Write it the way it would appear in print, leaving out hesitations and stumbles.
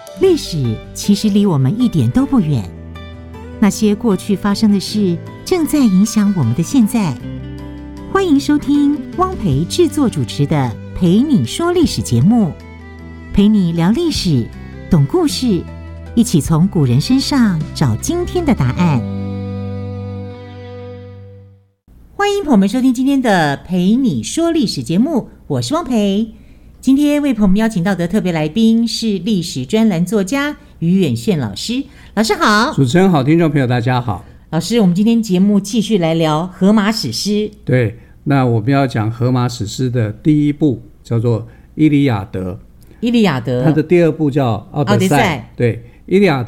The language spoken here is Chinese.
历史其实离我们一点都不远，那些过去发生的事正在影响我们的现在。欢迎收听汪培制作主持的《陪你说历史》节目，陪你聊历史，懂故事，一起从古人身上找今天的答案。欢迎朋友们收听今天的《陪你说历史》节目，我是汪培。今天为朋友们邀请到的特别来宾是历史专栏作家于远炫老师。老师好。 主持人好，听众朋友大家好。 老师，我们今天节目继续来聊荷马史诗。 对，那我们要讲荷马史诗的第一部叫做《伊利亚德》。 伊利亚德， 它的第二部叫《奥德赛》。对，《伊利亚德》